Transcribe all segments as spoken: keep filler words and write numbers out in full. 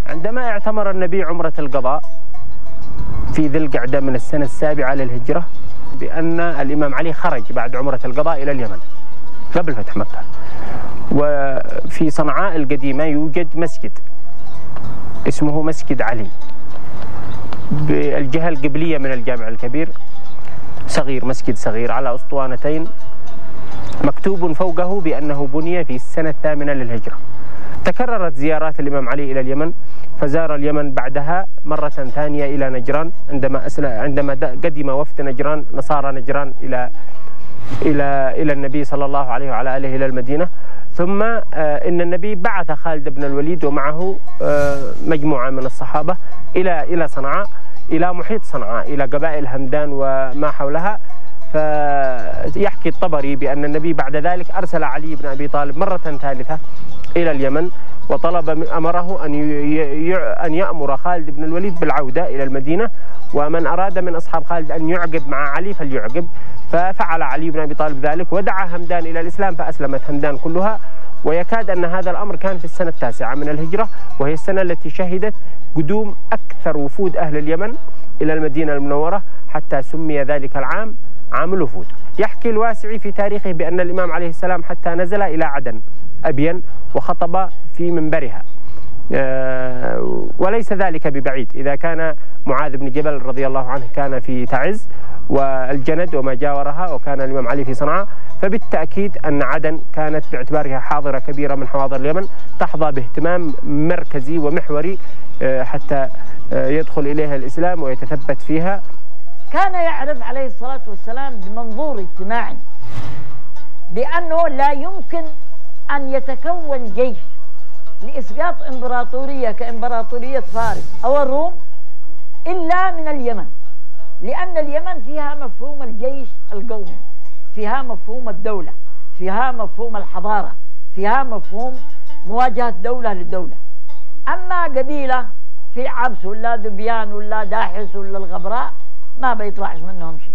عندما اعتمر النبي عمرة القضاء في ذي القعدة من السنة السابعة للهجرة بأن الإمام علي خرج بعد عمرة القضاء إلى اليمن قبل فتح مكة. وفي صنعاء القديمة يوجد مسجد اسمه مسجد علي بالجهة القبلية من الجامع الكبير، صغير، مسجد صغير على أسطوانتين، مكتوب فوقه بأنه بني في السنة الثامنة للهجرة. تكررت زيارات الإمام علي إلى اليمن، فزار اليمن بعدها مرة ثانية إلى نجران عندما عندما قدم وفد نجران نصارى نجران إلى إلى إلى النبي صلى الله عليه وعلى آله إلى المدينة. ثم إن النبي بعث خالد بن الوليد ومعه مجموعة من الصحابة إلى إلى صنعاء، إلى محيط صنعاء، إلى قبائل همدان وما حولها. فيحكي الطبري بأن النبي بعد ذلك أرسل علي بن أبي طالب مرة ثالثة إلى اليمن، وطلب أمره أن أن يأمر خالد بن الوليد بالعودة إلى المدينة، ومن أراد من أصحاب خالد أن يعقب مع علي فليعقب. ففعل علي بن أبي طالب ذلك ودعا همدان إلى الإسلام، فأسلمت همدان كلها. ويكاد أن هذا الأمر كان في السنة التاسعة من الهجرة، وهي السنة التي شهدت قدوم أكثر وفود أهل اليمن إلى المدينة المنورة، حتى سمي ذلك العام عام الوفود. يحكي الواسعي في تاريخه بأن الإمام عليه السلام حتى نزل إلى عدن أبين وخطب في منبرها، وليس ذلك ببعيد. إذا كان معاذ بن جبل رضي الله عنه كان في تعز والجند وما جاورها، وكان الإمام علي في صنعاء، فبالتأكيد أن عدن كانت باعتبارها حاضرة كبيرة من حواضر اليمن تحظى باهتمام مركزي ومحوري حتى يدخل إليها الإسلام ويتثبت فيها. كان يعرف عليه الصلاة والسلام بمنظور اجتماعي بأنه لا يمكن أن يتكون جيش لإسقاط إمبراطورية كإمبراطورية فارس أو الروم إلا من اليمن، لأن اليمن فيها مفهوم الجيش القومي، فيها مفهوم الدولة، فيها مفهوم الحضارة، فيها مفهوم مواجهة دولة لدولة. أما قبيلة في عبس ولا ذبيان ولا داحس ولا الغبراء ما بيطلعش منهم شيء.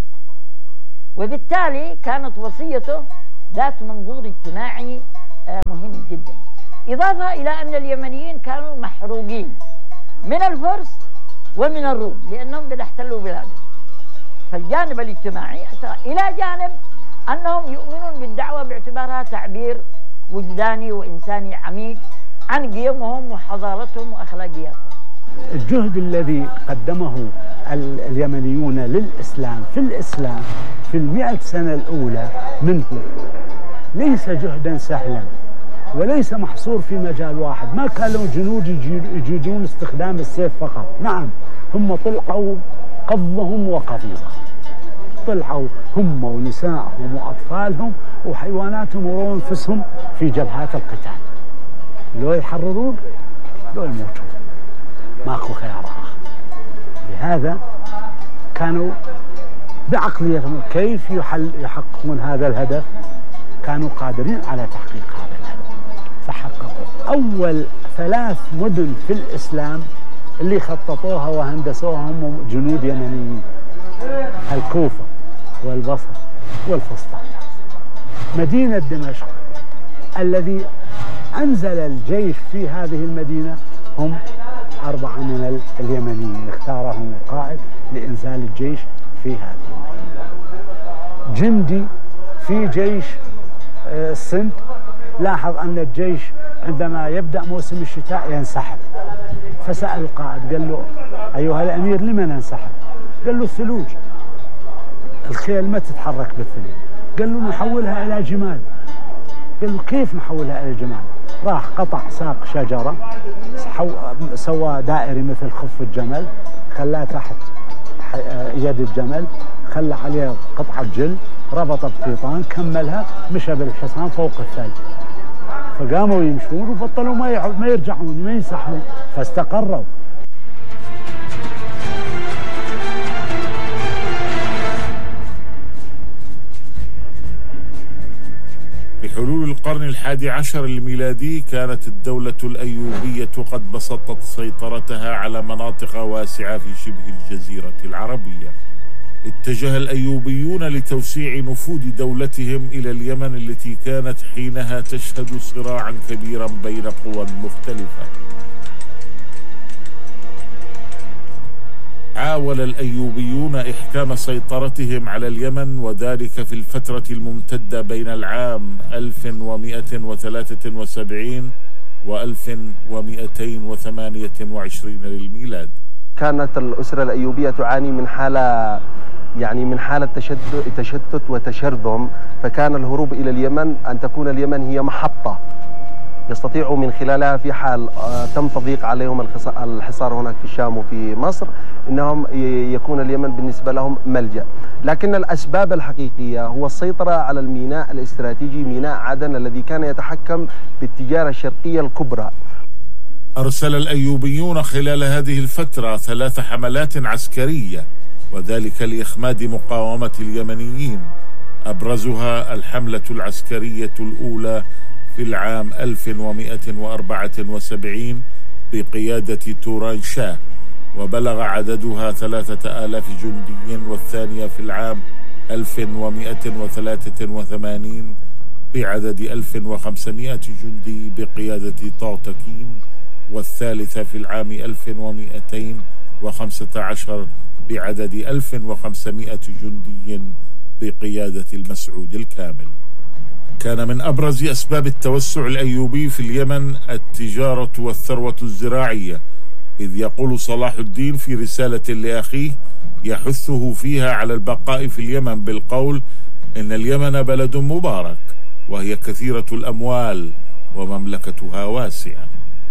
وبالتالي كانت وصيته ذات منظور اجتماعي مهم جدا، إضافة إلى أن اليمنيين كانوا محروقين من الفرس ومن الروم لأنهم قد احتلوا بلادهم. فالجانب الاجتماعي إلى جانب أنهم يؤمنون بالدعوة باعتبارها تعبير وجداني وإنساني عميق عن قيمهم وحضارتهم وأخلاقياتهم. الجهد الذي قدمه اليمنيون للإسلام في الإسلام في المئة سنة الأولى منه ليس جهدا سهلا، وليس محصور في مجال واحد. ما كانوا جنود يجيدون استخدام السيف فقط، نعم هم طلعوا قضهم وقضيضهم، طلعوا هم ونسائهم وأطفالهم وحيواناتهم وروا أنفسهم في جبهات القتال، لو يحررون لو يموتون، ماكو خيار آخر. لهذا كانوا بعقليتهم كيف يحل يحققون هذا الهدف، كانوا قادرين على تحقيق هذا الهدف فحققوا. أول ثلاث مدن في الإسلام اللي خططوها وهندسوها هم جنود يمنيين، الكوفة والبصرة والفسطاط. مدينة دمشق الذي أنزل الجيش في هذه المدينة هم أربعة من اليمنيين اختارهم القائد لإنزال الجيش في هذه المدينة. جندي في جيش السند لاحظ أن الجيش عندما يبدأ موسم الشتاء ينسحب، فسأل القائد قال له أيها الأمير لمن ننسحب؟ قال له الثلوج، الخيل ما تتحرك بالثلوج. قال له نحولها إلى جمال. قال له كيف نحولها إلى جمال؟ راح قطع ساق شجرة، سوى دائري مثل خف الجمل، خلاه تحت يد الجمل، خلى عليه قطعة جل، ربط بقيطان، كملها، مشى بالحصان فوق الثلج. فقاموا يمشون وبطلوا ما ما يرجعون ما ينسحبون، فاستقروا. بحلول القرن الحادي عشر الميلادي كانت الدولة الأيوبية قد بسطت سيطرتها على مناطق واسعة في شبه الجزيرة العربية. اتجه الأيوبيون لتوسيع نفوذ دولتهم إلى اليمن التي كانت حينها تشهد صراعا كبيرا بين قوى مختلفة. حاول الأيوبيون إحكام سيطرتهم على اليمن، وذلك في الفترة الممتدة بين العام ألف ومئة وثلاثة وسبعين و ألف ومئتين وثمانية وعشرين للميلاد. كانت الأسرة الأيوبية تعاني من حالة يعني من حالة تشتت تشتت وتشرذم، فكان الهروب إلى اليمن أن تكون اليمن هي محطة يستطيعوا من خلالها في حال تم تضييق عليهم الحصار هناك في الشام وفي مصر انهم يكون اليمن بالنسبه لهم ملجأ. لكن الاسباب الحقيقيه هو السيطره على الميناء الاستراتيجي ميناء عدن الذي كان يتحكم بالتجاره الشرقيه الكبرى. أرسل الأيوبيون خلال هذه الفترة ثلاث حملات عسكرية، وذلك لإخماد مقاومة اليمنيين، أبرزها الحملة العسكرية الأولى في العام ألف ومئة وأربعة وسبعين بقيادة توران شاه، وبلغ عددها ثلاثة آلاف جندي، والثانية في العام ألف ومئة وثلاثة وثمانين بعدد ألف وخمسمئة جندي بقيادة طاطكين، والثالثة في العام ألف ومئتين وخمسة عشر بعدد ألف وخمسمئة جندي بقيادة المسعود الكامل. كان من أبرز أسباب التوسع الأيوبي في اليمن التجارة والثروة الزراعية، إذ يقول صلاح الدين في رسالة لأخيه يحثه فيها على البقاء في اليمن بالقول إن اليمن بلد مبارك وهي كثيرة الأموال ومملكتها واسعة.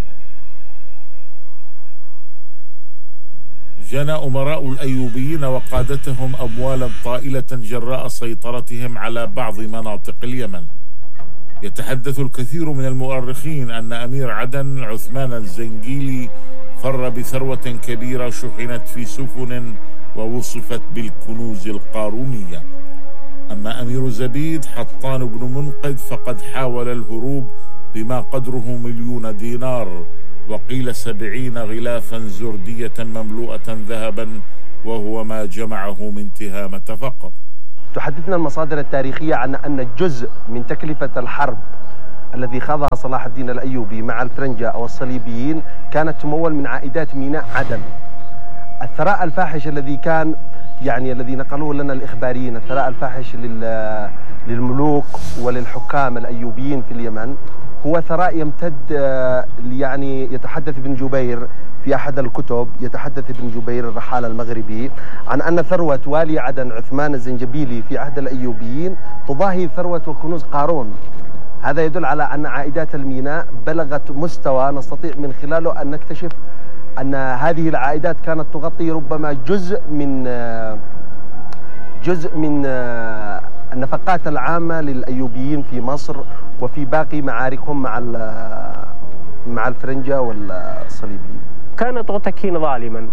جنى أمراء الأيوبيين وقادتهم أموالا طائلة جراء سيطرتهم على بعض مناطق اليمن. يتحدث الكثير من المؤرخين أن أمير عدن عثمان الزنجيلي فر بثروة كبيرة شحنت في سفن ووصفت بالكنوز القارونية. أما أمير زبيد حطان بن منقذ فقد حاول الهروب بما قدره مليون دينار، وقيل سبعين غلافا زردية مملوءة ذهبا، وهو ما جمعه من تهامة فقط. تحدثنا المصادر التاريخية عن أن جزء من تكلفة الحرب الذي خاضها صلاح الدين الأيوبي مع الفرنجة أو الصليبيين كانت تمول من عائدات ميناء عدن. الثراء الفاحش الذي كان يعني الذي نقلوه لنا الإخباريين، الثراء الفاحش للملوك وللحكام الأيوبيين في اليمن، هو ثراء يمتد يعني يتحدث ابن جبير في أحد الكتب، يتحدث ابن جبير الرحالة المغربي عن أن ثروة والي عدن عثمان الزنجبيلي في عهد الأيوبيين تضاهي ثروة وكنوز قارون. هذا يدل على أن عائدات الميناء بلغت مستوى نستطيع من خلاله أن نكتشف أن هذه العائدات كانت تغطي ربما جزء من جزء من النفقات العامة للأيوبيين في مصر وفي باقي معاركهم مع مع الفرنجة والصليبيين. كان طغتكين ظالما،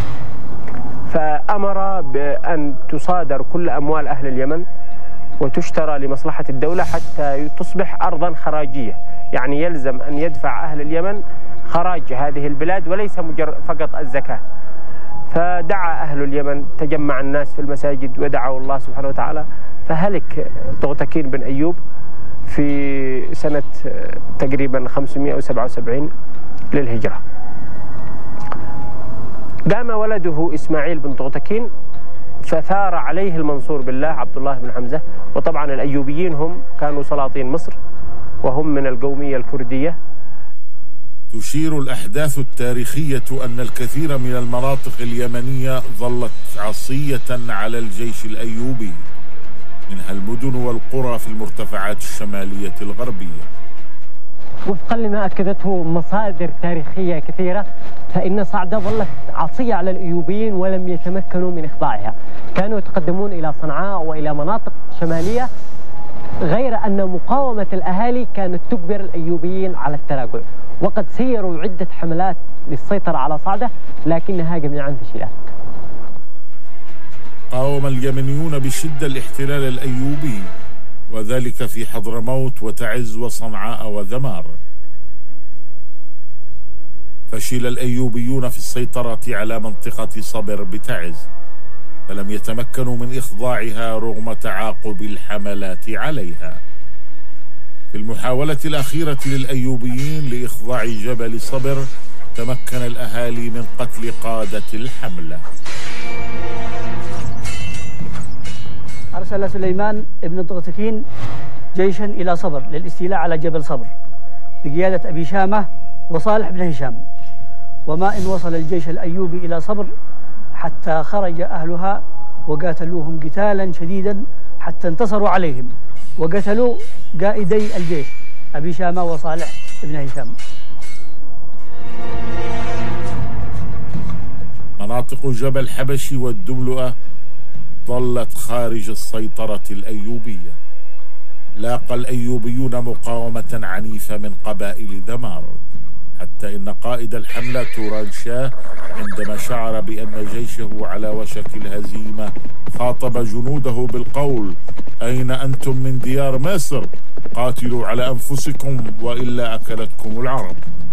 فأمر بأن تصادر كل أموال أهل اليمن وتشترى لمصلحة الدولة حتى تصبح أرضا خراجية، يعني يلزم أن يدفع أهل اليمن خراج هذه البلاد وليس مجرد فقط الزكاة. فدعا أهل اليمن، تجمع الناس في المساجد ودعوا الله سبحانه وتعالى، فهلك طغتكين بن أيوب في سنة تقريبا خمسمئة وسبعة وسبعين للهجرة. قام ولده إسماعيل بن طغتكين فثار عليه المنصور بالله عبد الله بن حمزة، وطبعا الأيوبيين هم كانوا سلاطين مصر وهم من القومية الكردية. تشير الأحداث التاريخية أن الكثير من المناطق اليمنية ظلت عصية على الجيش الأيوبي، منها المدن والقرى في المرتفعات الشمالية الغربية. وفقا لما أكدته مصادر تاريخية كثيرة، فإن صعدة ظلت عصية على الأيوبيين ولم يتمكنوا من إخضاعها. كانوا يتقدمون إلى صنعاء وإلى مناطق شمالية، غير أن مقاومة الأهالي كانت تجبر الأيوبيين على التراجع، وقد سيروا عدة حملات للسيطرة على صعدة لكنها جميعا فشلت. قاوم اليمنيون بشدة الاحتلال الأيوبي، وذلك في حضرموت وتعز وصنعاء وذمار. فشل الأيوبيون في السيطرة على منطقة صبر بتعز، فلم يتمكنوا من إخضاعها رغم تعاقب الحملات عليها. في المحاولة الأخيرة للأيوبيين لإخضاع جبل صبر تمكن الأهالي من قتل قادة الحملة. أرسل سليمان ابن الضغتكين جيشا إلى صبر للاستيلاء على جبل صبر بقيادة أبي شامة وصالح بن هشام، وما إن وصل الجيش الأيوبي إلى صبر حتى خرج أهلها وقاتلوهم قتالا شديدا حتى انتصروا عليهم وقتلوا قائدي الجيش أبي شامة وصالح بن هشام. مناطق جبل حبشي والدملؤة ظلت خارج السيطرة الأيوبية. لاقى الأيوبيون مقاومة عنيفة من قبائل دمار، حتى إن قائد الحملة توران شاه عندما شعر بأن جيشه على وشك الهزيمة خاطب جنوده بالقول: أين أنتم من ديار مصر؟ قاتلوا على أنفسكم وإلا أكلتكم العرب.